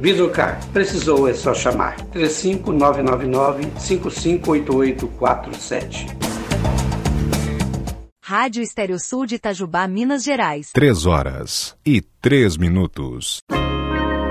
Vidrocar, precisou é só chamar. 35999-558847. Rádio Estéreo Sul de Itajubá, Minas Gerais. 3 horas e 3 minutos.